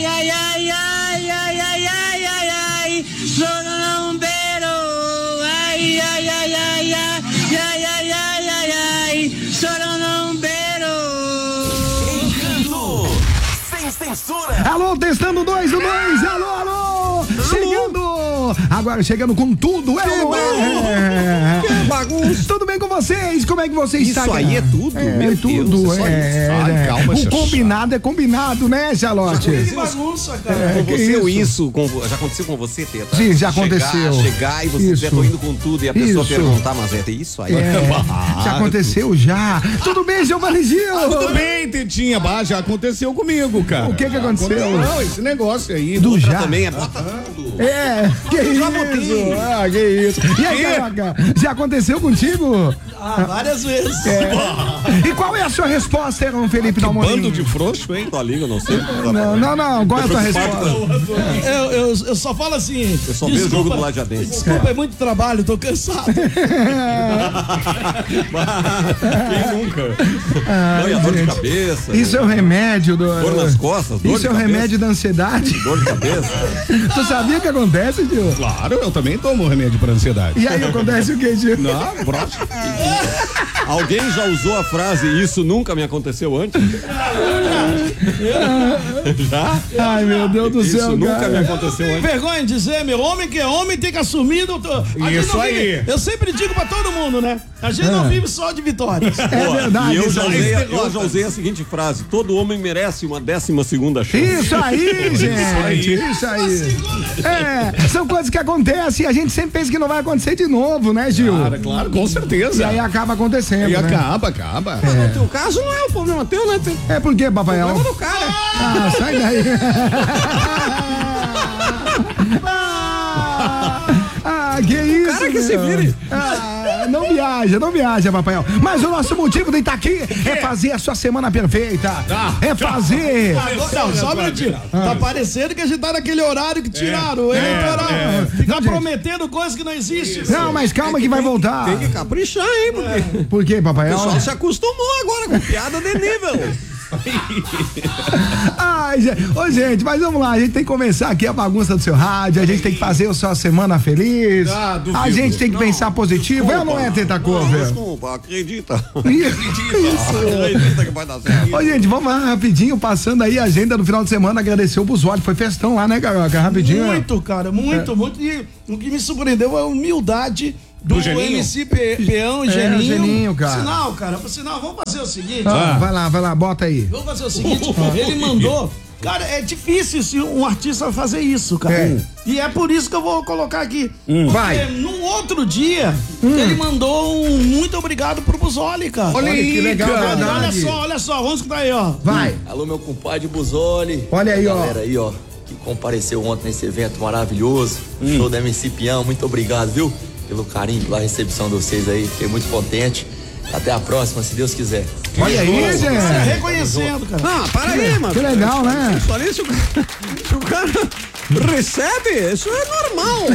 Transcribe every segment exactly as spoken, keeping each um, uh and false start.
ai, ai, ai, ai, ai, ai, ai, ai, ai, Sorombeiro, ai, ai, ai, ai, ai, ai, ai, ai, ai, ai, Sorombeiro. Encanto, sem censura. Alô, testando dois, o dois, alô, alô, chegando, agora chegando com tudo, é ou não é? Que bagunça. Tudo bem com vocês? Como é que vocês Isso estão? aí é tudo, é, meu é tudo, Deus, é só é, isso. Ai, é. calma, O Xaxá. combinado é combinado, né, Charlotte? Que bagunça, cara. É, que Aconteceu isso? isso, com, já aconteceu com você, Teta? Sim, já Chegar, aconteceu. Chegar e você Isso. dizer, tô indo com tudo e a pessoa Isso. perguntar, mas é isso aí? É, Ah, já aconteceu já. Tudo bem, Giovanni Gil? Tudo bem, Tetinha, bah, já aconteceu comigo, cara. O que que aconteceu? Não, esse negócio aí. Do Outra já. também é bota tudo. É, que isso? Ah, que isso. E aí, Caraca, já aconteceu contigo? Ah, várias vezes. É. E qual é a sua resposta, Herão Felipe Dalmolin? Bando de frouxo, hein? Tua língua, não sei. Não, não, não. Qual é a tua resposta? Eu, eu, eu só falo assim. Eu só vejo o jogo do Lajadense. Desculpa, é muito trabalho, tô cansado. Quem nunca? Não, e a dor de cabeça. Isso é o remédio do. Dor nas costas, dor Isso de é o cabeça. remédio da ansiedade. Dor de cabeça. Tu sabia o que acontece, Gil? Claro, eu também tomo remédio pra ansiedade. E aí acontece o que, Gil? Não, próximo. Alguém já usou a frase isso nunca me aconteceu antes? Já? Ai, meu Deus do Isso céu, nunca cara. me aconteceu antes. Vergonha de dizer, meu, homem que é homem tem que assumir. Doutor. A gente Isso não aí. vive- Eu sempre digo pra todo mundo, né? A gente não vive só de vitórias. É Boa. verdade. E eu isso já, aí. usei, a- eu já usei a seguinte frase: todo homem merece uma décima segunda chance. Isso aí, gente. Isso aí. É, são coisas que acontecem e a gente sempre pensa que não vai acontecer de novo, né, Gil? Claro, claro, com certeza. E aí acaba acontecendo. E né? acaba, acaba. No teu caso não é o problema teu, né? Tem É por quê, Papael? problema do cara. Ah, sai daí. Ah, que isso, cara que meu. se vire. Ah, não viaja, não viaja, Papael. Mas o nosso motivo de estar aqui é fazer a sua semana perfeita. É fazer. Não, só um minutinho. Tá parecendo que a gente tá naquele horário que tiraram o eleitoral. Ficar Não, gente. prometendo coisas que não existem. Não, mas calma que vai voltar. Tem que caprichar, hein? Porque Por quê, o Papael? pessoal se acostumou agora com piada de nível. Ai, gente. Ô, gente, mas vamos lá, a gente tem que começar aqui a bagunça do seu rádio, a gente tem que fazer a sua semana feliz. Ah, duvido. A gente tem que pensar positivo, é ou não é, Teta Cover? Desculpa, acredita. Isso. Acredita que vai dar certo. Ô, gente, vamos lá rapidinho, passando aí a agenda do final de semana, agradecer o Busoli, foi festão lá, né, Caroca? Rapidinho. Muito, cara, muito, muito. E o que me surpreendeu foi a humildade do, Do Geninho? M C Pe- Peão e É, Geninho. Geninho, cara. Sinal, cara, por sinal, vamos fazer o seguinte. Ah, vai lá, vai lá, bota aí. Vamos fazer o seguinte, ele mandou. Cara, é difícil se um artista fazer isso, cara. É. E é por isso que eu vou colocar aqui. Hum. Porque Vai. no outro dia, ele mandou um muito obrigado pro Busoli, cara. Olha aí, que legal, Cara, olha verdade. só, olha só, vamos escutar aí, ó. Vai. Alô, meu compadre Busoli. Olha aí, ó. Galera aí, ó, que compareceu ontem nesse evento maravilhoso. Show da M C Peão, muito obrigado, viu? Pelo carinho, pela recepção de vocês aí. Fiquei muito contente. Até a próxima, se Deus quiser. Olha aí, Tá gente. reconhecendo, cara. Ah, para aí, mano. Que legal, né? Só isso, se o cara, se o cara recebe, isso é normal.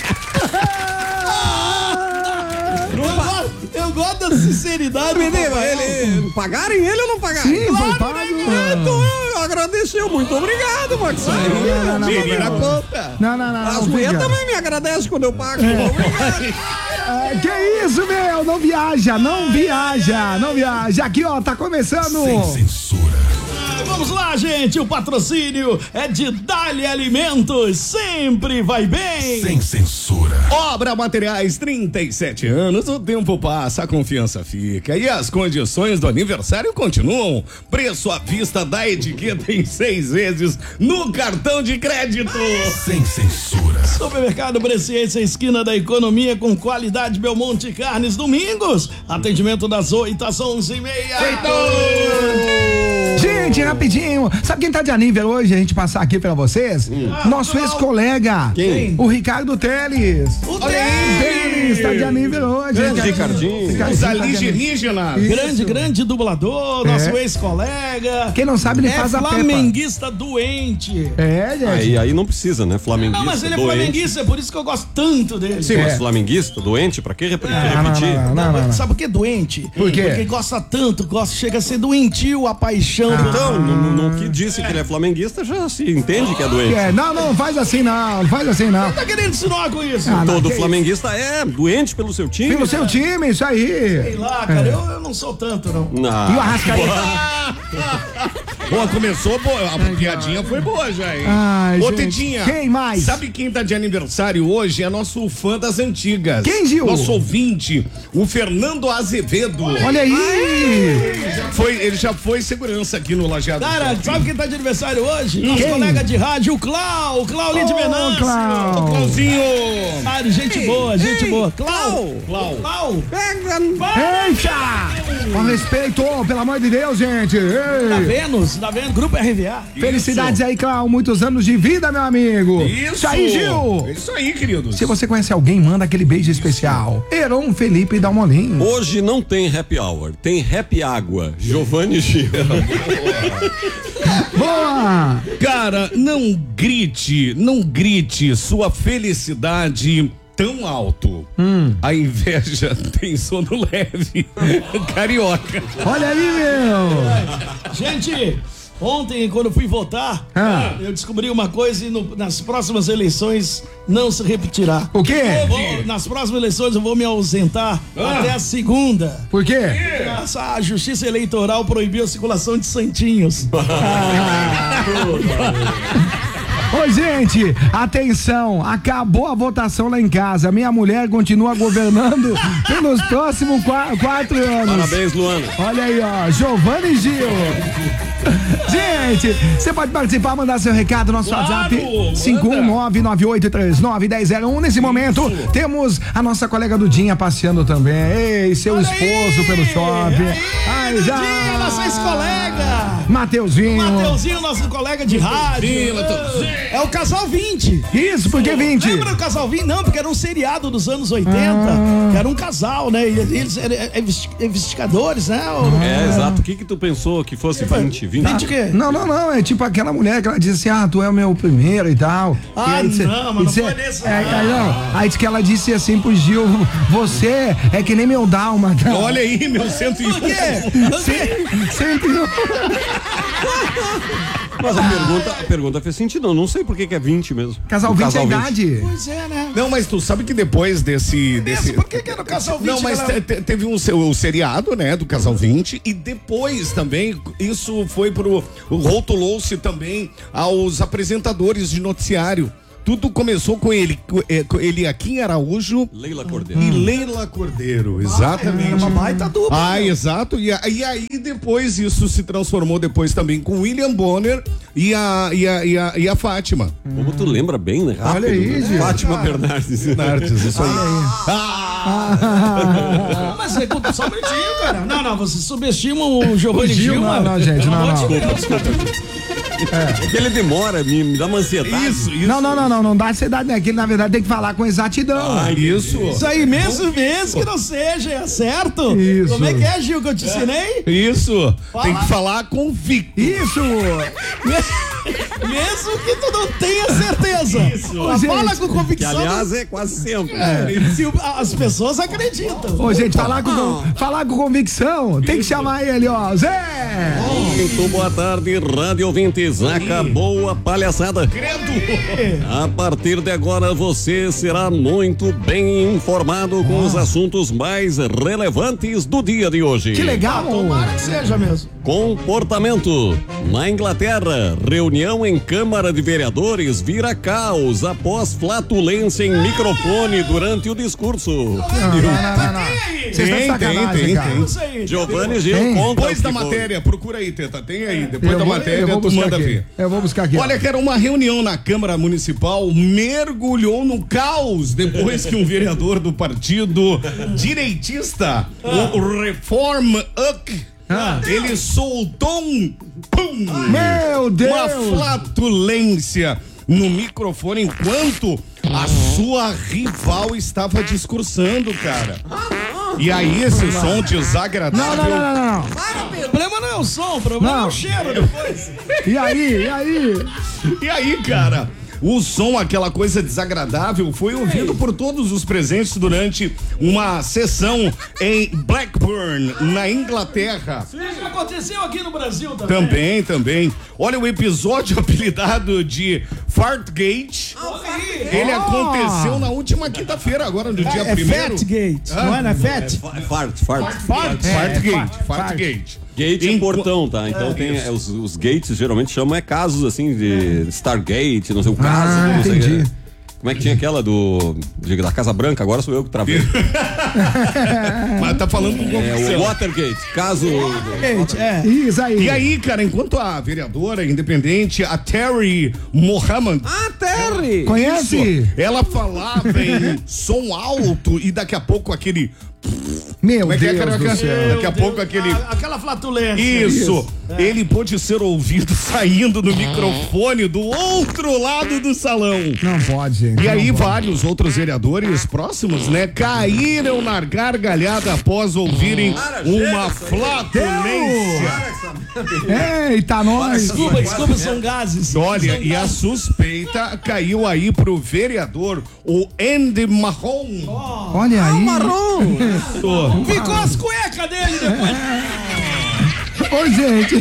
Eu gosto, eu gosto da sinceridade. Me do diga, Papai. ele, pagarem ele ou não pagarem? Sim, foi pago. Então, agradeceu, muito obrigado, Max. Não, não, não, Tire na Papai. conta. Não, não, não. As não, mulheres fica. também me agradecem quando eu pago. É, que isso, meu? Não viaja, não viaja, não viaja. Aqui, ó, tá começando. Vamos lá, gente. O patrocínio é de Dali Alimentos. Sempre vai bem. Sem censura. Obra Materiais, trinta e sete anos, o tempo passa, a confiança fica e as condições do aniversário continuam. Preço à vista da etiqueta em seis vezes no cartão de crédito. Sem censura. Supermercado Presciência, esquina da economia com qualidade Belmonte Carnes, domingos. Atendimento das oito às onze e meia. Gente, rapidinho, sabe quem tá de aniversário hoje? A gente passar aqui pra vocês? Nosso ex-colega. Quem? O Ricardo Teles. O Teles tá de aniversário hoje. Grande Ricardinho. Ricardinho Os tá de alienígenas. Isso. grande, grande dublador, nosso É. ex-colega. Quem não sabe, ele é faz a Peppa. flamenguista doente. É, gente. Aí, aí não precisa, né? Flamenguista, Não, mas ele é doente. flamenguista, é por isso que eu gosto tanto dele. Sim, mas flamenguista, doente, pra que rep- Não, não, repetir? não, não, não, não. Sabe por que doente? Por quê? Porque gosta tanto, gosta, chega a ser doentio a paixão não. Então, no, no que disse que ele é flamenguista, já se entende que é doente. É, não, não, faz assim não, não faz assim não. Tá querendo insinuar com isso? Ah, não, Todo que flamenguista é doente pelo seu time. Pelo seu time, isso aí. Sei lá, cara, eu, eu não sou tanto, não. Não. E o Arrascaeta? Boa, começou boa. A piadinha foi boa já, hein? Ai, Ô, gente. Tetinha. Quem mais? Sabe quem tá de aniversário hoje? É nosso fã das antigas. Quem, Gil? Nosso ouvinte, o Fernando Azevedo. Olha aí. Foi, ele já foi segurança aqui no Lajeado. Cara, sabe quem tá de aniversário hoje? Nosso Quem? colega de rádio, o Clau, o Claulinho de Ô, Venâncio. Clau. O Clauzinho. Cara, gente boa, gente boa. Clau, Clau. Clau. Eita! Com respeito, pelo amor de Deus, gente. Da Ei. Vênus, da Vênus, Grupo R V A. Felicidades aí, Clau. Muitos anos de vida, meu amigo. Isso. aí, Gil. É isso aí, queridos. Se você conhece alguém, manda aquele beijo especial. Heron Felipe Dalmolin. Hoje não tem happy hour, tem happy água. Giovanni Gil. Boa! Cara, não grite, não grite sua felicidade tão alto. Hum. A inveja tem sono leve. Carioca. Olha aí, meu. Gente, ontem, quando eu fui votar, Ah. eu descobri uma coisa e no- nas próximas eleições não se repetirá. O quê? Eu vou- nas próximas eleições eu vou me ausentar até a segunda. Por quê? Essa, a Justiça Eleitoral proibiu a circulação de santinhos. Ô, gente, atenção, acabou a votação lá em casa. Minha mulher continua governando pelos próximos qua- quatro anos. Parabéns, Luana. Olha aí, ó, Giovanni Gil. Gente, você pode participar, mandar seu recado no nosso Claro, WhatsApp manda. cinco um nove nove oito três nove um zero zero um. Nesse momento, temos a nossa colega Dudinha passeando também. Ei, seu Olha esposo aí, pelo shopping. aí, Ai, já. Dudinha, nossa ex-colega. Mateuzinho. Mateuzinho, nosso colega de rádio. É o Casal vinte. Isso, por que vinte? Lembra o Casal vinte? Não, porque era um seriado dos anos oitenta, Ah. que era um casal, né? E eles eram investi- investigadores, né? O- É, exato. O que que tu pensou que fosse vinte? vinte? vinte o quê? Não, não, não, é tipo aquela mulher que ela diz assim, ah, tu é o meu primeiro e tal. Ah, E aí diz- não, mas e não diz- foi nesse, é, não. aí, não, aí diz que ela disse assim pro Gil, você é que nem meu dálmata. Olha aí, meu cento e um. Por quê? Cem- cento e um. Mas a pergunta, a pergunta fez sentido. Eu não sei por que que é vinte mesmo. Casal O vinte é a idade. Pois é, né? Não, mas tu sabe que depois desse. desse... Por que que era o Casal vinte? Não, mas galera? te- te- teve um se- o seriado, né, do Casal vinte, e depois também isso foi pro. Rotulou-se também aos apresentadores de noticiário. Tudo começou com ele, com, eh, com ele Aquim Araújo Leila Cordeiro. e Leila Cordeiro, exatamente. É uma baita dupla. Ah, meu. exato. E, a- e aí depois isso se transformou depois também com William Bonner e a, e a, e a, e a Fátima. Como tu lembra bem, né? Rápido, Olha aí, né? Gil. Fátima Bernardes. Nardes, isso aí. Ah, mas é tudo só um minutinho, cara. Não, não, vocês subestimam o Giovanni Gil, Gil, não, mano. não, gente, Pelo não, amor não. de Deus. É que ele demora, me, me dá uma ansiedade. Isso, isso. Não, não, não, não, não dá ansiedade, né? Que ele, na verdade, tem que falar com exatidão. Ah, isso. Isso aí, mesmo, mesmo que não seja, é certo? Isso. Como é que é, Gil, que eu te ensinei? Isso. Fala. Tem que falar convicto. Isso! Mesmo que tu não tenha certeza. Mas Ô, fala gente, com Que convicção. aliás é quase sempre. Se o- as pessoas acreditam. Ô, gente, falar com, falar com convicção, tem que chamar ele, ó. Zé! Muito boa tarde, rádio ouvintes. Acabou a palhaçada. Credo. A partir de agora você será muito bem informado com os assuntos mais relevantes do dia de hoje. Que legal! Tomara que seja mesmo. Comportamento. Na Inglaterra, reunião em Câmara de Vereadores vira caos após flatulência em microfone durante o discurso. Não, não, não, não. Vocês estão de Tem, sacanagem, tem, cara. tem. Isso aí. Giovanni Gil Tem? conta. Depois o da que foi. matéria, procura aí, Teta. Tem aí. Depois Eu da vou- matéria, eu vou tu buscar manda aqui. ver. Eu vou buscar aqui. Olha, que era uma reunião na Câmara Municipal, mergulhou no caos depois que um vereador do partido direitista, o Reform Up, Ah. ele soltou um pum, Meu Deus! uma flatulência no microfone enquanto a sua rival estava discursando, cara. E aí esse som desagradável. Não, não, não, não, não. O problema não é o som, o problema Não. é o cheiro depois. E aí, e aí? E aí, cara, O som, aquela coisa desagradável, foi ouvido por todos os presentes durante uma sessão em Blackburn, na Inglaterra. Isso aconteceu aqui no Brasil também. Também, também. Olha o episódio apelidado de Fartgate. Ele aconteceu na última quinta-feira, agora no dia É primeiro. Fatgate, Ah? não é? Não é Fat? Fart, fart. Fart? É, Fartgate, fart, Fartgate. Gate é Em- portão, tá? Então tem é, os, os gates, geralmente chamam é casos assim de Stargate, não sei, o caso. Ah, não sei, entendi. é. Como é que tinha aquela do de- da Casa Branca? Agora sou eu que travei. Mas tá falando com É o confusão. Watergate, caso do- É. Isso aí. E aí, cara, enquanto a vereadora independente, a Terry Mohammed. Ah, Terry! Conhece? Isso, ela falava em som alto e daqui a pouco aquele. Meu Como é que é, Deus cara? do céu. Daqui a pouco aquele. A- aquela flatulência. Isso, ele pôde ser ouvido saindo do microfone do outro lado do salão. Não pode, gente. E aí não pode. vários outros vereadores próximos, né, caíram na gargalhada após ouvirem uma flatulência. Eita, nós. Desculpa, desculpa, são gases. Olha, São e a gases. suspeita caiu aí pro vereador, o Andy Mahon. Olha aí. Ficou as cuecas dele depois. Ô, gente.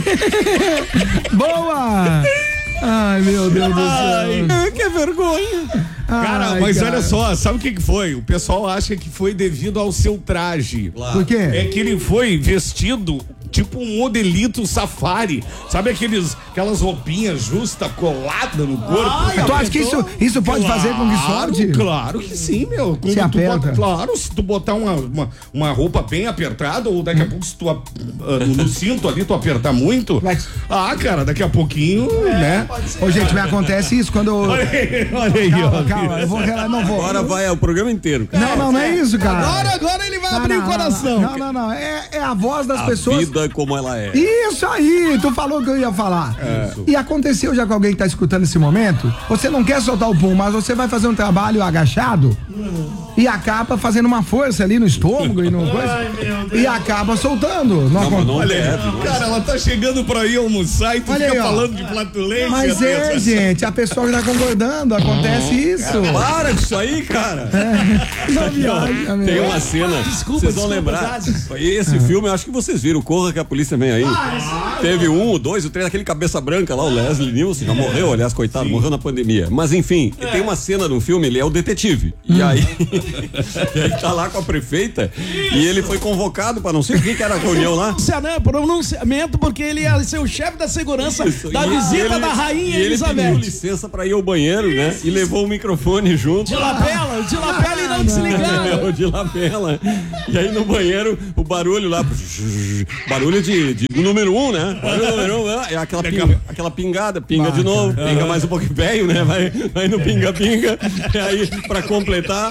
Boa. Ai, meu Deus do céu. Que vergonha! Cara, Ai, mas cara. olha só, sabe o que que foi? O pessoal acha que foi devido ao seu traje. Por quê? É que ele foi vestido tipo um modelito safari. Sabe aqueles, aquelas roupinhas justas coladas no corpo? Tu acha que isso, isso pode fazer com que solte? Claro que sim, meu. Quando Se tu aperta. bota- claro, se tu botar uma, uma, uma roupa bem apertada, ou daqui a pouco se tu ah, no, no cinto ali tu apertar muito, Vai. ah, cara, daqui a pouquinho, né? Ô, gente, me acontece isso quando eu... Olha aí, olha aí, Calma, ó. calma, eu vou relar, não vou. Agora vai o programa inteiro. cara. Não, não, não é isso, cara. Agora, agora ele vai Não, abrir não, o não, coração. Não, não, não. É, é a voz das A pessoas. vida como ela é. Isso aí, tu falou que eu ia falar. E aconteceu já com alguém que tá escutando esse momento? Você não quer soltar o pum, mas você vai fazer um trabalho agachado e acaba fazendo uma força ali no estômago e no coisa. E acaba soltando. Não, Não, mas acon- não Olha deve. aí, cara, ela tá chegando pra ir almoçar e tu Olha fica aí, ó. falando de flatulência. Mas é, Deus. gente, a pessoa já tá concordando, acontece isso. Para disso aí, cara! Não viaja, meu. Tem uma cena, Desculpa, vocês vão desculpa, lembrar. Gases. Esse filme, eu acho que vocês viram, Corra que a Polícia Vem Aí. Teve um, o dois, o três, aquele cabeça branca lá, o Leslie Nielsen, já morreu, aliás, coitado, morreu na pandemia. Mas enfim, tem uma cena no filme, ele é o detetive. E aí, e aí tá lá com a prefeita e ele foi convocado pra não sei o que que era a reunião lá. Pronunciamento, pronunciamento, porque ele ia ser o chefe da segurança Isso, da e visita ele- da rainha e ele pediu Elizabeth. licença pra ir ao banheiro, né? E levou o microfone junto. De lapela, de lapela e não desligado. É, o de lapela. E aí no banheiro, o barulho lá. Barulho de, de número um, né? Barulho número um, é aquela, pinga, aquela pingada, pinga de novo, pinga mais um pouquinho velho, né? Vai, vai no pinga-pinga. E aí, pra completar.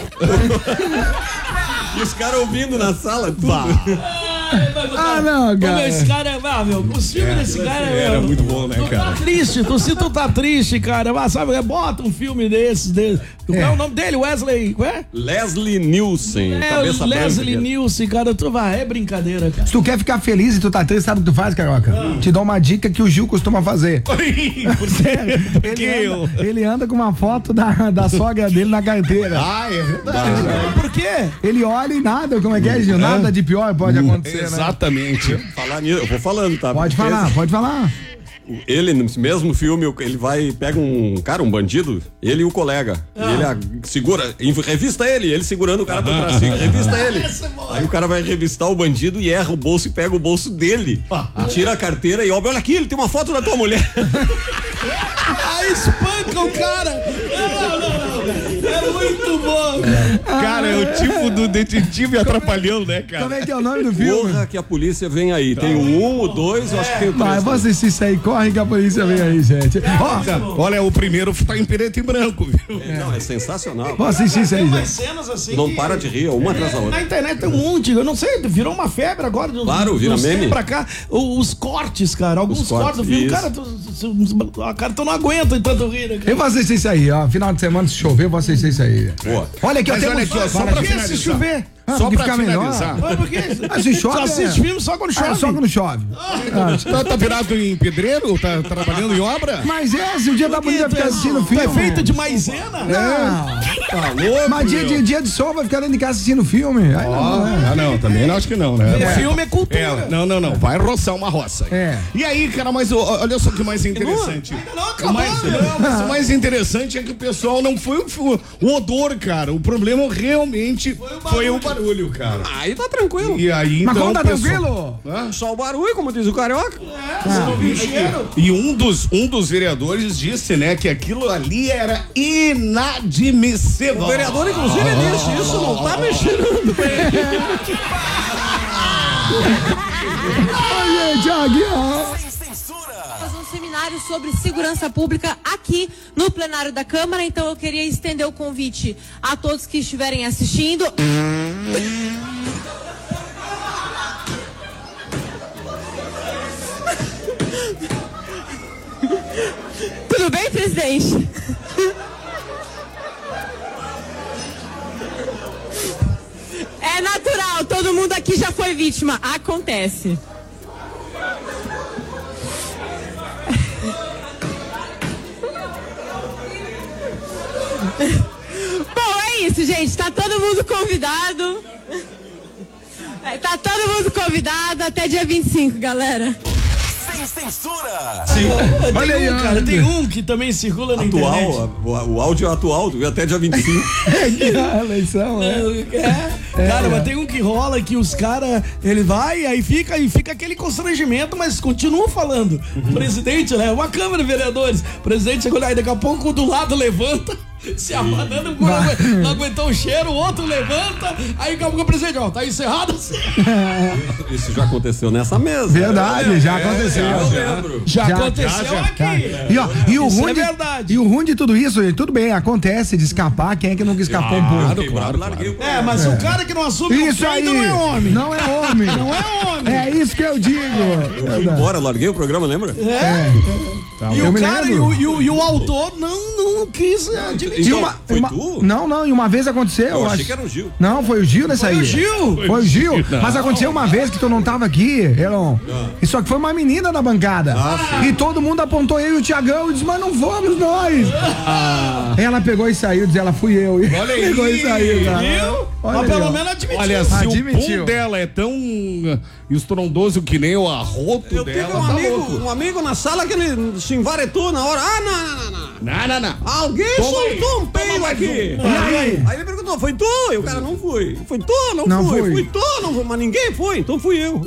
E os caras ouvindo na sala, tudo. Ah, não, Como cara. esse cara é, ah, meu, os filmes desse cara é, Era meu, muito bom, né, tu cara? tá triste, tu se tu tá triste, cara, mas sabe, bota um filme desses, desse. Qual é o nome dele? Wesley, qual é? Leslie Nielsen, É, cabeça o Leslie branca. Nielsen, cara, tu vai, é brincadeira, cara. Se tu quer ficar feliz e tu tá triste, sabe o que tu faz, Carioca? Te dou uma dica que o Gil costuma fazer. Sério, Porque ele, eu. anda, ele anda com uma foto da, da sogra dele na carteira. Ah, é verdade. Por quê? Ele olha e nada, como é que é, Gil? Nada de pior pode acontecer, né? Exatamente. Falar nisso, eu vou falando, tá? Pode Porque falar, pode falar. Ele, nesse mesmo filme, ele vai, pega um cara, um bandido, ele e o colega. E ele a- segura, revista ele, ele segurando o cara pra trás, assim, revista ele. Aí o cara vai revistar o bandido e erra o bolso e pega o bolso dele. E tira a carteira e olha aqui, ele tem uma foto da tua mulher. Ah, espanca o cara! Não, não, não. É muito bom, cara. Cara, é o tipo do detetive atrapalhão, né, cara? Como é que é o nome do filme? Porra que a polícia vem aí. Tem o um, o dois, eu acho que tem o Vai, eu três. vou assistir isso aí, corre que a polícia vem aí, gente. Ó, Olha, o primeiro tá em preto e branco, viu? Não, é sensacional. vou assistir isso aí, Tem umas gente. cenas assim. Não que- para de rir, uma atrás da outra. Na internet tem um monte, eu não sei, virou uma febre agora. de uns- Claro, de vira uns meme. tempos pra cá, o- os cortes, cara, alguns Os cortes, cortes, do filme, isso. cara, tu, tu, a cara, tu não aguenta de tanto rir, né, cara? Eu vou assistir isso aí, ó. Final de semana, se chover, eu vou assistir isso aí. Boa. Olha aqui, Mas eu olha tenho aqui, ó, só Fala pra aqui. finalizar. Se chover, Só porque pra fica melhor. finalizar. Mas por quê? Ah, se chove, Só assiste é. filme só quando chove. Ah, só quando chove. Tá, tá virado em pedreiro? Tá trabalhando em obra? Mas é, se o dia tá bonito vai ficar assistindo Tu filme. é feito de maisena? Não. Tá louco, Mas dia, meu. dia, dia de sol vai ficar dentro de casa assistindo filme. Aí não, né? Ah, não, também não, acho que não, né? É. Filme é cultura. É, não, não, não. Vai roçar uma roça. É. E aí, cara, mas ó, olha só que mais interessante. Não, O acabou. mais, não, mas o mais interessante é que o pessoal não foi o, o odor, cara. O problema realmente foi o barulho, cara. Aí tá tranquilo. E aí, Mas então. como tá o pessoal- tranquilo? Hã? Só o barulho, como diz o carioca. E um dos, um dos vereadores disse, né, que aquilo ali era inadmissível. O vereador, inclusive, disse isso, não tá mexendo bem. Ai, gente, aqui, ó. Sem censura. Fazer um seminário sobre segurança pública aqui no plenário da Câmara, então eu queria estender o convite a todos que estiverem assistindo. Tudo bem, presidente? É natural, todo mundo aqui já foi vítima, acontece. Bom, é isso, gente. Tá todo mundo convidado. É, tá todo mundo convidado até dia vinte e cinco, galera. Sem censura. Tem Olha aí, um, ó. cara, tem um que também circula na internet. Atual, o, o áudio é atual, tu vê até dia vinte e cinco. A eleição, é. É, cara, mas tem um que rola que os caras, ele vai, aí fica, e fica aquele constrangimento, mas continua falando. O presidente, né? Uma Câmara de Vereadores. O presidente chegou lá e daqui a pouco o do lado levanta, se abanando, não, não aguentou o cheiro, o outro levanta, aí daqui a pouco o presidente, ó, tá encerrado. Isso já aconteceu nessa mesa. Verdade, já aconteceu. Eu lembro. Já, Já, aconteceu já, já. aqui. E, ó, e, o Isso ruim é de, verdade. e o ruim de tudo isso, gente, tudo bem, acontece de escapar, quem é que nunca escapou um pouco? Quebrado, larguei o É, mas o cara que não assume Isso o aí, peito não é homem. não é homem. Não é homem. É isso que eu digo. Eu fui embora, larguei o programa, lembra? É. E Eu o me cara, e lembro. o, e, o, e o autor não, não quis admitir. E Então, uma- foi uma- tu? Não, não, e uma vez aconteceu. Eu achei acho- que era o Gil. Não, foi o Gil nessa Foi aí. o Gil. Foi o Gil. Mas aconteceu uma vez que tu não tava aqui, Elon. E só que foi uma menina na bancada. E todo mundo apontou eu e o Tiagão e disse, mas não fomos nós. Ela pegou e saiu, diz ela, fui eu. E Olha aí. pegou e saiu, cara. Viu? Olha Mas aí, pelo ó. menos admitiu. Olha, se Admitiu. o pum dela é tão estrondoso que nem o arroto Eu tive dela, um tá amigo, louco. um amigo na sala que ele se envaretou na hora. Ah, não, não, não, não. Não, não, não. Alguém Toma aí. soltou um peido mais aqui. um. E aí? Aí ele perguntou, foi tu? E o cara, não fui. Foi tu? Não, Não fui. fui. Fui tu? Não fui. Mas ninguém foi, então fui eu.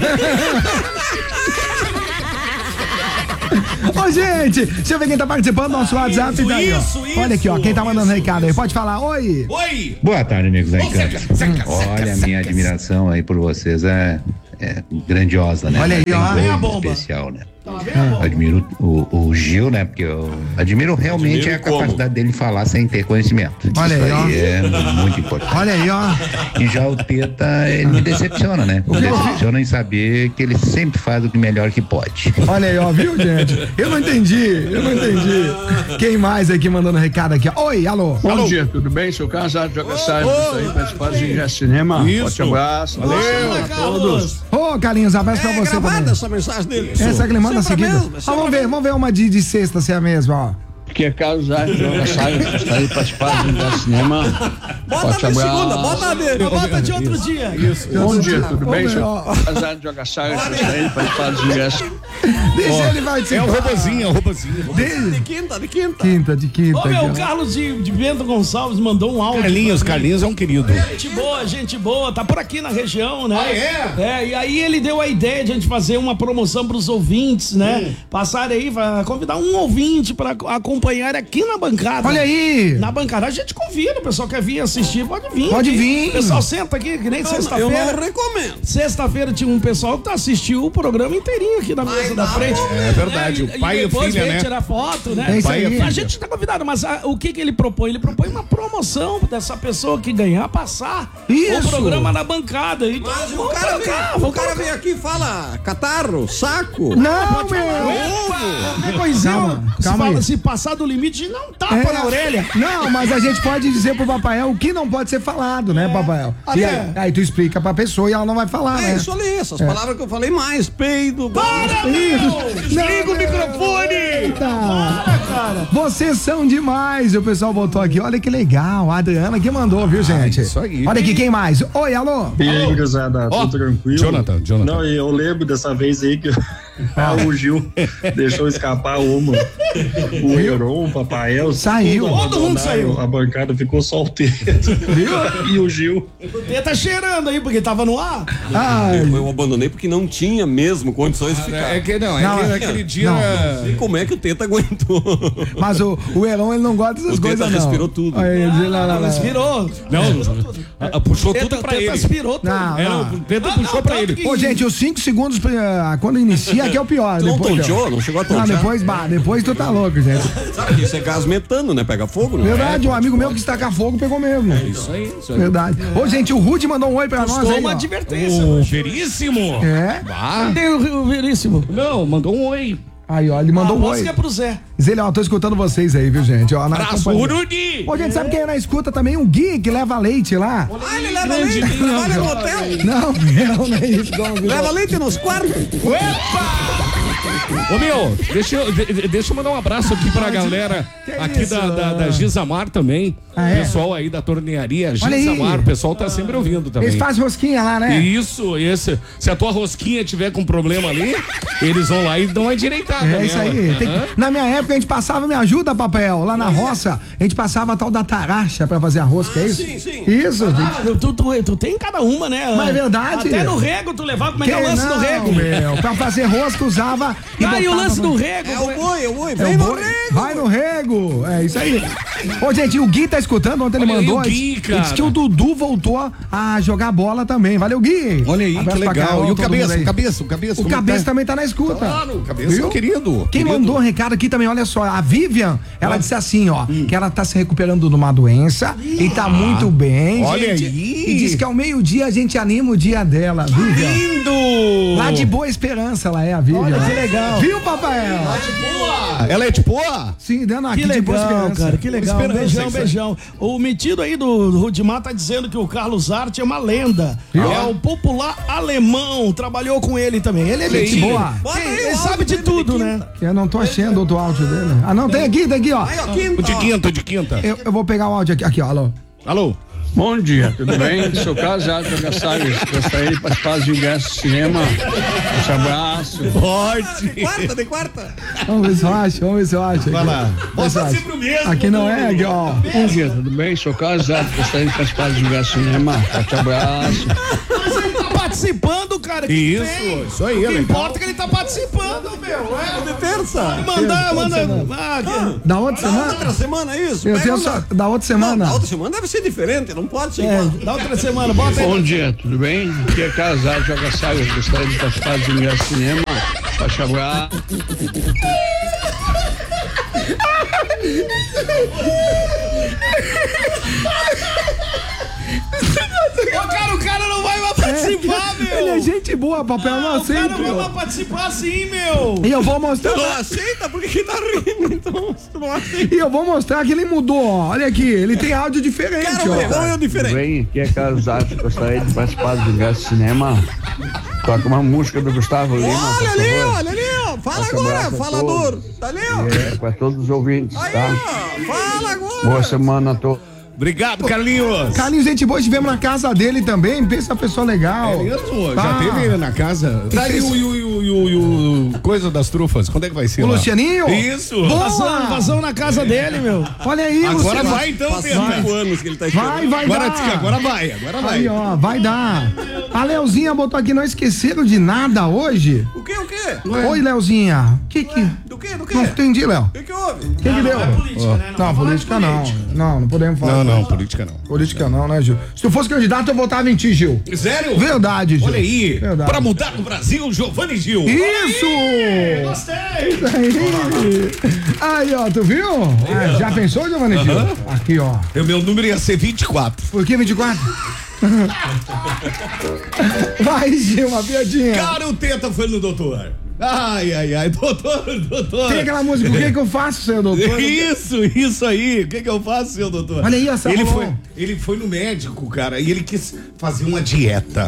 Ô, gente, deixa eu ver quem tá participando do nosso WhatsApp. isso, tá aí, ó. isso, isso, Olha aqui, ó, quem tá mandando isso, recado aí. Pode falar, oi. Oi! Boa tarde, amigos da Ô, Encanto. Zeca, Zeca, Olha, Zeca, a minha Zeca, admiração aí por vocês é, é grandiosa, né? Olha aí, Mas ó. tem Vem a dois bomba. especial, né? Tá vendo? Eu admiro o, o Gil, né? Porque eu admiro realmente Admiro a capacidade dele de falar sem ter conhecimento. Olha Isso aí, ó. é muito importante. Olha aí, ó. E já o Teta, ele me decepciona, né? Me decepciona em saber que ele sempre faz o que melhor que pode. Olha aí, ó, viu, gente? Eu não entendi, eu não entendi. Quem mais aqui mandando recado aqui? ó? Oi, alô. Bom dia, tudo bem? Sou Carlos de Agassagem, isso aí, participar do Ingresso Cinema. Isso. Forte abraço. Fala, Carlos. Ô, Carlinhos, abraço pra É você gravada também. essa mensagem dele. Essa que ele manda Sempre a seguida. mesma, Ah, sempre vamos a ver, mesma. vamos ver uma de, de sexta se é a mesma, ó. Que é Carlos de Agassagem, está aí participar do Ingresso Cinema. Bota Forte a de abraço. segunda, bota a dele. Bota de outro dia. Bom dia, tudo bem? Vamos ver, Sou ó. Carlos de Agassagem, está aí participar do Ingresso. Deixa ele vai É o robozinho, é o robozinho. De quinta, de quinta. Quinta, de quinta. Ô, meu, aqui, o ó. Carlos de, de Bento Gonçalves mandou um áudio. Carlinhos, pra mim. Carlinhos é um querido. Gente boa, gente boa, tá por aqui na região, né? Ah, é? É, e aí ele deu a ideia de a gente fazer uma promoção pros ouvintes, né? Passarem aí, vai convidar um ouvinte pra acompanhar aqui na bancada. Olha aí. Na bancada a gente convida, o pessoal quer vir assistir, pode vir. Pode aqui. vir. O pessoal senta aqui, que nem Eu sexta-feira. não recomendo. Sexta-feira tinha um pessoal que assistiu o programa inteirinho aqui na mesa Mas da dá frente. frente. É verdade, É, o pai e, e depois filha, vem né? tirar foto, né? É isso Pai e aí. filha. A gente tá convidado, mas a- o que que ele propõe? Ele propõe uma promoção dessa pessoa que ganhar passar Isso. o programa na bancada. Então, Mas o vamos cara, colocar, vem, o vamos cara colocar. vem aqui e fala catarro, saco. Não, meu. Qualquer coisinha, Calma, se, calma fala- aí. se passar do limite, não tapa É. na orelha. Não, mas a gente pode dizer pro Papael o que não pode ser falado, né, Papael? Ah, E é. aí, aí tu explica pra pessoa e ela não vai falar, É né? isso ali, essas palavras que eu falei mais, peido. Para, meu! Desliga o microfone! Eita. Vocês são demais, o pessoal botou aqui. Olha que legal, a Adriana que mandou, viu, gente? isso aí. Olha aqui, quem mais? Oi, alô? E aí, gurizada, Ó, tudo tranquilo? Jonathan, Jonathan. Não, e eu lembro dessa vez aí que ah, o Gil deixou escapar uma. O Heron, o Papael. Saiu. tudo Todo mundo abandonaram, saiu. A bancada ficou só o Teto. E o Gil. Ele tá cheirando aí, porque tava no ar. Ai, Eu, eu abandonei porque não tinha mesmo condições de ficar. É que não, é Não, que é- naquele dia. não. Não sei como é que o Teta aguentou. mas o, o Heron, ele não gosta dessas O coisas, Teta não. respirou tudo. Aí, ele diz, lá, lá, lá. Mas virou. Não, a- a- puxou tudo Teta, pra teta ele. aspirou tudo. Não, É, não. o Teta Ah, puxou não, pra tanto ele. que- Ô, gente, os cinco segundos ah, quando inicia aqui é o pior. Tu não depois, tonteou? ó. Não chegou a Não, tontear? depois, bah, depois tu tá louco, gente. Sabe que isso é gás metano, né? Pega fogo, não é? Verdade, um amigo meu que estaca fogo pegou mesmo. Isso aí, isso aí. Verdade. Ô, gente, o Rude mandou um oi pra nós Custou aí, uma ó. advertência. O Veríssimo. É? Ah, Cadê o, o Veríssimo? não, mandou um oi. Aí, ó, ele mandou um Aposto oi. que é pro Zé. Diz ele, ó, tô escutando vocês aí, viu, gente? Ó, na Abraço, companhia. Urudi. Ô, gente, sabe quem na escuta também? O Gui, que leva leite lá. Ah, ele leva leite, trabalha no hotel. Não, não, não é isso. Não, não. Leva leite nos quartos. Ô meu, deixa eu, de- de- deixa eu mandar um abraço aqui pra galera Que aqui isso? da, da, da Gisamar também. Ah, é? Pessoal aí da tornearia Olha aí. Gisamar, o pessoal tá sempre ouvindo também. Eles fazem rosquinha lá, né? Isso, esse. Se a tua rosquinha tiver com problema ali, eles vão lá e dão uma endireitada. É isso aí. Tem- na minha época a gente passava, me ajuda, Papel, lá na roça, a gente passava a tal da taracha pra fazer a rosca, é isso? sim, sim. Isso, gente. Ah, tu, tu, tu tem cada uma, né? Mas é verdade. Até no rego tu levava. Como é que é o lance não, do rego? meu, pra fazer rosca usava e Ah, e o botava lance no- do rego? É o boi, é o boi. É Vem o no boi. rego. Vai no rego. É isso aí. Ô, gente, o Gui tá escutando, ontem ele Olha aí mandou. o Gui, ele cara. disse que o Dudu voltou a jogar bola também. Valeu, Gui. Olha aí, Abraço que pra legal. Carol, E o todo mundo cabeça, aí. o cabeça, o cabeça. O como é que cabeça tá? também tá na escuta. Claro, o cabeça é o querido. Quem querido. mandou um recado aqui também, olha só, a Vivian, ela disse assim, ó, que ela tá se recuperando de uma doença e tá muito bem. Olha gente, aí. E diz que ao meio-dia a gente anima o dia dela, Vivian. Lindo! Lá de Boa Esperança ela é, a Vivian. Olha que legal. Viu, papai? Ela é de boa? Sim, dando aqui Que de Boa legal, Esperança. cara, que legal. Esperança, Beijão, isso aí. beijão. O metido aí do, do Rudimar tá dizendo que o Carlos Arte é uma lenda. É o popular alemão, trabalhou com ele também. Ele é Gente gente boa. Bota Ele, aí o ele áudio sabe de dele tudo, de né? quinta. Eu não tô achando outro áudio dele. Ah, não, tem aqui, tem aqui, ó. Aí, ó, O quinta. de quinta, o de quinta. Eu, eu vou pegar o áudio aqui, aqui, ó, alô. Alô? Bom dia, tudo bem? Sou casado com a Salles. Gostaria de participar de ingresso de cinema. Um abraço. Pode. De quarta, de quarta. Vamos ver se eu acho, vamos ver se eu acho. Vai lá. Vamos ver se eu acho. sempre o mesmo. Aqui não é, aqui, ó. Bom dia, tudo bem? Sou casado. Gostaria de participar de ingresso de cinema. Forte abraço. Mas ele tá participando, cara. Que Isso, tem. isso aí, O que é legal. importa é que ele tá participando, meu. É. De terça. Mandar, manda. Ah, que- Da outra Da semana? outra semana, isso. Eu Pega tenho um só. da- Da outra semana? Não, da outra semana deve ser diferente, não pode ser é, igual. da outra semana, bota aí. Bom dia, tudo bem? Aqui é casado, joga Salles. Gostaria de participar de ingresso de cinema. Forte abraço. Ô, cara, o cara não vai mais participar, meu. Ele é gente boa, papel, eu não o cara aceito. não vai mais participar assim, meu. E eu vou Tu mostrar. não aceita? Por que que tá rindo? Então, se tu não aceita. E eu vou mostrar que ele mudou, ó. Olha aqui, ele tem áudio diferente, Quero ver, ó. vamos ver o Tudo diferente. bem? Aqui é casado. Gostaria de participar do ingresso de cinema. Toca uma música do Gustavo Lima. Olha por ali, favor. olha ali, ó. Fala Forte agora, abraço a falador. todos. Tá ali, ó. É, para todos os ouvintes, Aí, tá? ó. Fala agora. Boa semana a todos. Obrigado, Carlinhos. Carlinhos, gente boa, estivemos na casa dele também. Pensa uma pessoa legal. É mesmo? Já Tá. teve ele na casa? Tá aí o, e o, e o, e o, e o coisa das trufas. Quando é que vai ser O lá? Lucianinho? Isso. Boa. Vazão, vazão na casa dele, meu. Olha aí, Agora Luciano. vai então, Faz Teta. cinco anos que ele tá esperando. Vai, vai Agora dar. diz que agora vai, agora vai. Aí, ó, vai dar. A Leozinha botou aqui, não esqueceram de nada hoje? O que, o que? quê? Oi, Leozinha. Que que... Do quê? Do quê? Não entendi, Léo. O que que houve? O que que deu? Não é política, né? Não, política não. Não, não podemos falar. Não, não, política não. Política não, né, Gil? Se tu fosse candidato, eu votava em ti, Gil. Sério? Verdade, Gil. Olha aí, Verdade. pra mudar o Brasil, Giovanni Gil. Isso! Gostei! Isso aí. Aí, ó, tu viu? Ah, já pensou, Giovanni Gil? Aham. Aqui, ó. O meu número ia ser vinte e quatro. Por que vinte e quatro? Vai, Gil, uma piadinha. Cara, o Teta foi no doutor. Ai, ai, ai, doutor, doutor. Tem aquela música, o que que eu faço, seu doutor? Isso, isso aí. O que que eu faço, seu doutor? Olha aí, essa ele rolou. foi, ele foi no médico, cara, e ele quis fazer uma dieta.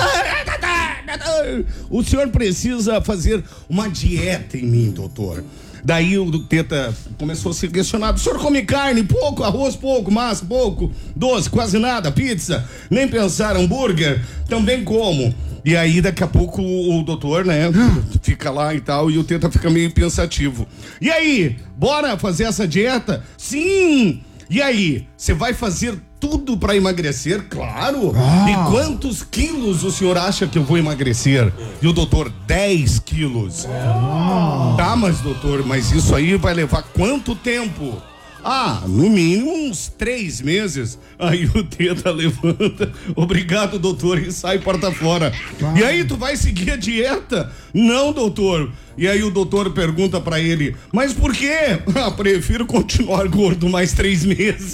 O senhor precisa fazer uma dieta em mim, doutor. Daí o Teta começou a ser questionado. O senhor come carne, pouco, arroz, pouco, massa, pouco, doce, quase nada, pizza, nem pensar, hambúrguer, também como. E aí daqui a pouco o, o doutor, né, fica lá e tal, e o Teta fica meio pensativo. E aí, bora fazer essa dieta? Sim! E aí, você vai fazer tudo pra emagrecer? Claro! Ah. E quantos quilos o senhor acha que eu vou emagrecer? E o doutor, dez quilos. Ah. Tá, mas doutor, mas isso aí vai levar quanto tempo? Ah, no mínimo uns três meses. Aí o Teta levanta, obrigado, doutor, e sai porta fora. Ah. E aí, tu vai seguir a dieta? Não, doutor. E aí o doutor pergunta pra ele, mas por quê? Ah, prefiro continuar gordo mais três meses.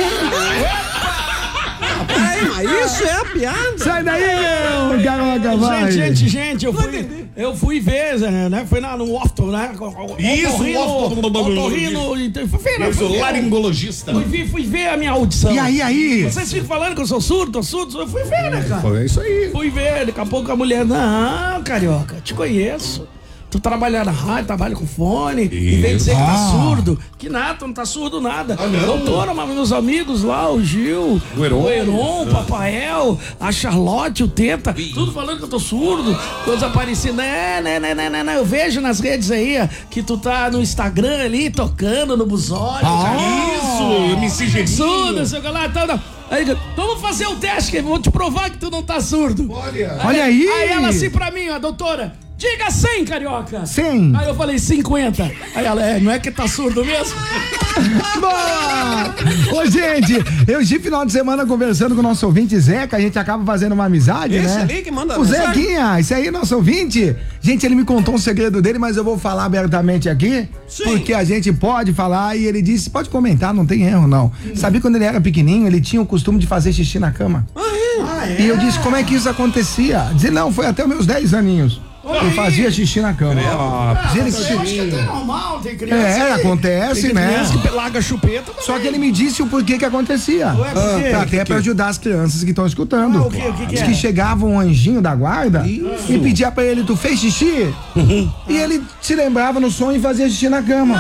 Ai, mas isso é a piada. Sai daí, meu, garoca, vai. Gente, gente, gente, eu fui, eu fui ver, né? Fui lá no ofto, né? Isso, otorrino, fui ver, né? Eu sou laringologista. Fui ver, fui ver a minha audição. E aí, aí? Vocês ficam falando que eu sou surdo, tô surdo, eu fui ver, né, cara? É isso aí. Fui ver, daqui a pouco a mulher, não, carioca, te conheço. Tu trabalha na rádio, trabalha com fone, e vem dizer que tá Ah. surdo. Que nada, tu não tá surdo nada. Ah, não? Doutora, mas meus amigos lá, o Gil, O Heron. o, Heron, o Papael, a Charlotte, o Teta, tudo falando que eu tô surdo. Coisa parecida. Né, né, né, né, né, né. Eu vejo nas redes aí que tu tá no Instagram ali, tocando no busório. Ah. Isso, eu me sugeri. Surdo, sei lá, tal, tal. Aí, vamos fazer o teste, que eu vou te provar que tu não tá surdo. Olha. Olha aí. Aí ela assim pra mim, a doutora, diga cem, carioca. cem. Aí eu falei cinquenta. Aí ela, é, não é que tá surdo mesmo? Boa! Ô, gente, eu de final de semana conversando com o nosso ouvinte Zeca, a gente acaba fazendo uma amizade, Esse né? ali que manda O mensagem? Zequinha, esse aí é nosso ouvinte. Gente, ele me contou um segredo dele, mas eu vou falar abertamente aqui, Sim. porque a gente pode falar e ele disse, pode comentar, não tem erro não. Sabia quando ele era pequenininho, ele tinha o costume de fazer xixi na cama. Ah, é? E eu disse, como é que isso acontecia? Dizer, não, foi até os meus dez aninhos. Eu fazia xixi na cama. Ah, Diz ele mas que eu acho que é xixi- normal, tem criança. É, que- acontece, tem né? criança que larga a chupeta. também. Só que ele me disse o porquê que acontecia. Ué, por quê? Ah, até pra ajudar as crianças que estão escutando. Ah, o quê? O que que Diz é? que chegava um anjinho da guarda e pedia pra ele, tu fez xixi? E ele se lembrava no sonho e fazia xixi na cama.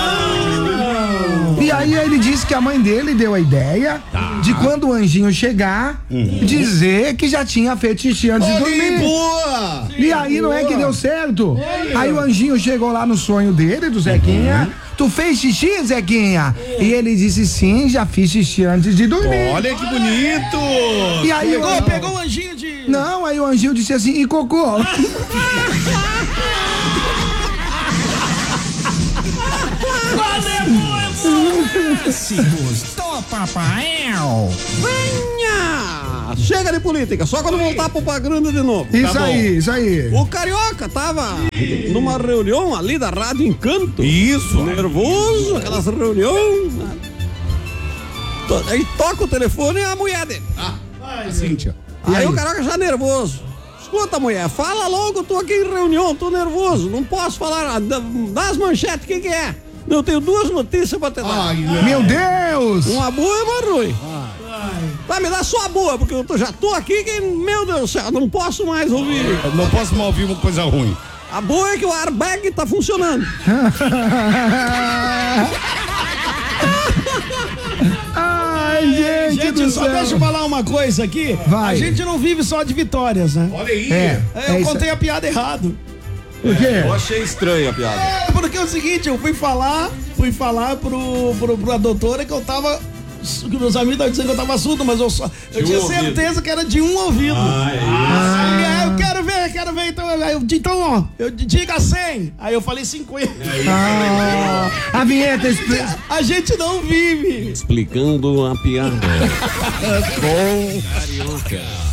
E aí ele disse que a mãe dele deu a ideia de quando o anjinho chegar, dizer que já tinha feito xixi antes de Olha dormir. aí, boa! E aí não é que deu certo. Aí o anjinho chegou lá no sonho dele, do Zequinha. Tu fez xixi, Zequinha? E ele disse sim, já fiz xixi antes de dormir. Olha que bonito! E aí Pegou, o- pegou um anjinho de... Não, aí o anjinho disse assim, e cocô? do Papael. Venha! Chega de política, só quando voltar pro Pagranda de novo. Isso Tá bom. aí, isso aí. O Carioca tava numa reunião ali da Rádio Encanto. Isso! Nervoso, aquelas reuniões. To- Aí toca o telefone e a mulher dele. Ah, a Cíntia. E Aí, aí? o Carioca já nervoso. Escuta, mulher, fala logo, tô aqui em reunião, tô nervoso, não posso falar, ah, dá dá as manchetes, o que que é? Eu tenho duas notícias pra te dar. Ai, não. Meu Deus! Uma boa e uma ruim. Tá, me dá só a boa, porque eu tô- já tô aqui que, meu Deus do céu, não posso mais ouvir. Eu não posso mal ouvir uma coisa ruim. A boa é que o airbag tá funcionando. Ai, gente, Gente, do só céu. deixa eu falar uma coisa aqui. Vai. A gente não vive só de vitórias, né? Olha aí! É, Eu é isso. contei a piada errado. O quê? Eu achei estranha a piada. É, porque é o seguinte, eu fui falar, fui falar pro, pro, pra doutora que eu tava. Que meus amigos estavam dizendo que eu tava surdo, mas eu só. Eu De tinha um certeza que era de um ouvido. Ah, é isso. Ah, eu quero ver ver, quero ver. Então, eu, então ó, eu diga cem. Aí eu falei cinquenta. Ah, a vinheta expli... A gente não vive. Explicando a piada. Com Carioca.